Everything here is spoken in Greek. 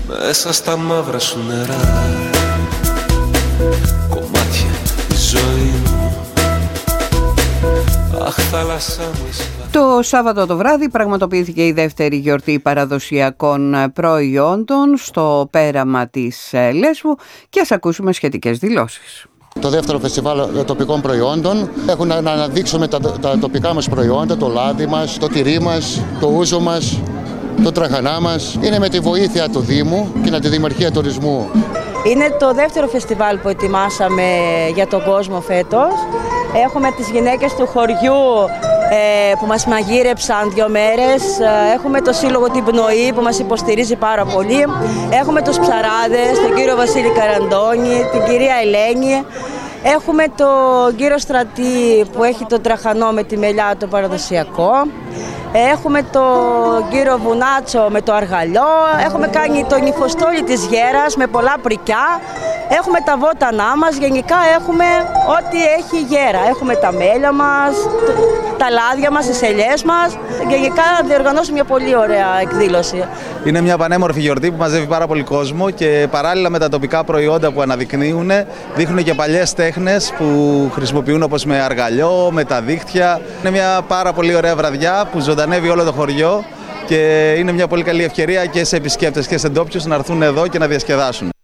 μέσα στα μαύρα σου νερά. Κομμάτια η ζωή μου. Αχ, θάλασσά μου είσαι. Το Σάββατο το βράδυ πραγματοποιήθηκε η δεύτερη γιορτή παραδοσιακών προϊόντων στο πέραμα της Λέσβου και ας ακούσουμε σχετικές δηλώσεις. Το δεύτερο φεστιβάλ τοπικών προϊόντων έχουν να αναδείξουμε τα τοπικά μας προϊόντα, το λάδι μας, το τυρί μας, το ούζο μας, το τραχανά μας. Είναι με τη βοήθεια του Δήμου και τη Δημαρχία Τουρισμού. Είναι το δεύτερο φεστιβάλ που ετοιμάσαμε για τον κόσμο φέτος. Έχουμε τις γυναίκες του χωριού που μας μαγείρεψαν 2 μέρες. Έχουμε το Σύλλογο Την Πνοή που μας υποστηρίζει πάρα πολύ. Έχουμε τους ψαράδες, τον κύριο Βασίλη Καραντώνη, την κυρία Ελένη. Έχουμε τον κύριο Στρατή που έχει τον τραχανό με τη μελιά το παραδοσιακό. Έχουμε τον κύριο Βουνάτσο με το αργαλιό. Έχουμε κάνει τον νυφοστόλι της Γέρας με πολλά πρικιά. Έχουμε τα βότανά μας. Γενικά έχουμε ό,τι έχει γέρα. Έχουμε τα μέλια μας, τα λάδια μας, τις ελιές μας. Γενικά διοργανώσουμε μια πολύ ωραία εκδήλωση. Είναι μια πανέμορφη γιορτή που μαζεύει πάρα πολύ κόσμο και παράλληλα με τα τοπικά προϊόντα που αναδεικνύουν, δείχνουν και παλιές τέχνες που χρησιμοποιούν, όπως με αργαλιό, με τα δίχτυα. Είναι μια πάρα πολύ ωραία βραδιά που ζωντανεύει όλο το χωριό και είναι μια πολύ καλή ευκαιρία και σε επισκέπτες και σε ντόπιους να έρθουν εδώ και να διασκεδάσουν.